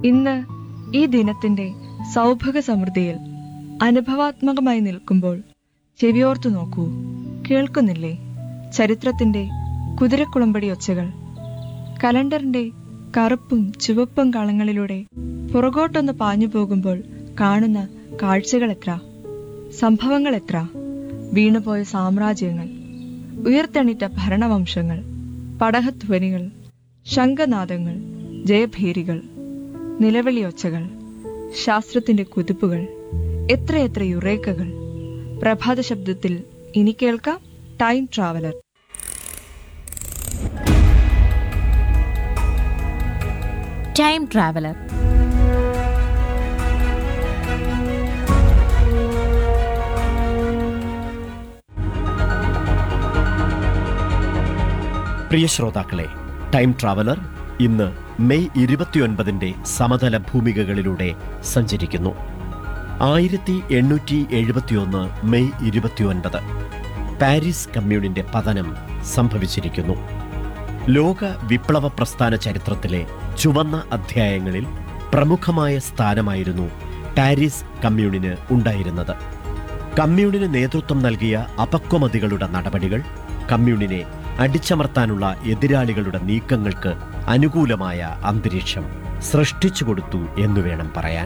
ഇന്ന് ഈ ദിനത്തിന്റെ സൗഭഗ സമൃദ്ധിയിൽ അനുഭവാത്മകമായി നിൽക്കുമ്പോൾ ചെവിയോർത്തു നോക്കൂ, കേൾക്കുന്നില്ലേ ചരിത്രത്തിന്റെ കുതിരക്കുളമ്പടി ഒച്ചകൾ? കലണ്ടറിന്റെ കറുപ്പും ചുവപ്പും കളങ്ങളിലൂടെ പുറകോട്ടൊന്ന് പാഞ്ഞു പോകുമ്പോൾ കാണുന്ന കാഴ്ചകൾ എത്ര, സംഭവങ്ങൾ എത്ര! വീണുപോയ സാമ്രാജ്യങ്ങൾ, ഉയർത്തെണീറ്റ ഭരണവംശങ്ങൾ, പടഹധ്വനികൾ, ശംഖനാദങ്ങൾ, ജയഭേരികൾ, നിലവിളിയൊച്ചകൾ, ശാസ്ത്രത്തിന്റെ കുതിപ്പുകൾ, എത്രയെത്ര യുറേക്കകൾ! പ്രഭാത ശബ്ദത്തിൽ ഇനി കേൾക്കാം ടൈം ട്രാവലർ. Time traveller. പ്രിയ ശ്രോതാക്കളെ, ടൈം ട്രാവലർ ഇന്ന് മെയ് 29 സമതല ഭൂമികകളിലൂടെ സഞ്ചരിക്കുന്നു. 1871 മെയ് 29 പാരീസ് കമ്മ്യൂണിന്റെ പതനം സംഭവിച്ചിരിക്കുന്നു. ലോക വിപ്ലവ പ്രസ്ഥാന ചരിത്രത്തിലെ ചുവന്ന അധ്യായങ്ങളിൽ പ്രമുഖമായ സ്ഥാനമായിരുന്നു പാരീസ് കമ്മ്യൂണിന് ഉണ്ടായിരുന്നത്. കമ്മ്യൂണിന് നേതൃത്വം നൽകിയ അപക്വമതികളുടെ നടപടികൾ കമ്മ്യൂണിനെ അടിച്ചമർത്താനുള്ള എതിരാളികളുടെ നീക്കങ്ങൾക്ക് അനുകൂലമായ അന്തരീക്ഷം സൃഷ്ടിച്ചുകൊടുത്തു എന്നുവേണം പറയാൻ.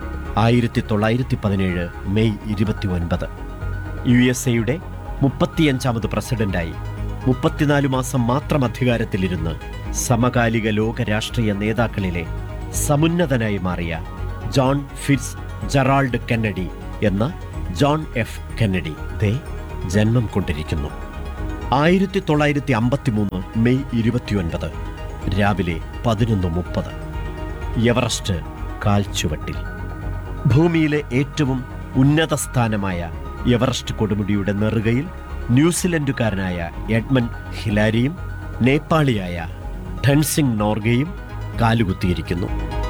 1917 മെയ് 29 USA-യുടെ 35ാമത് പ്രസിഡന്റായി 34 മാസം മാത്രം അധികാരത്തിലിരുന്ന് സമകാലിക ലോക രാഷ്ട്രീയ നേതാക്കളിലെ സമുന്നതനായി മാറിയ ജോൺ ഫിറ്റ്സ് ജെറാൾഡ് കെന്നഡി എന്ന ജോൺ എഫ് കെന്നഡി ജന്മം കൊണ്ടിരിക്കുന്നു. 1953 മെയ് 29 രാവിലെ 11:30 എവറസ്റ്റ് കാൽച്ചുവട്ടിൽ. ഭൂമിയിലെ ഏറ്റവും ഉന്നത സ്ഥാനമായ എവറസ്റ്റ് കൊടുമുടിയുടെ നെറുകയിൽ ന്യൂസിലൻഡുകാരനായ എഡ്മണ്ട് ഹിലാരിയും നേപ്പാളിയായ ധൻസിംഗ് നോർഗയും കാലുകുത്തിയിരിക്കുന്നു.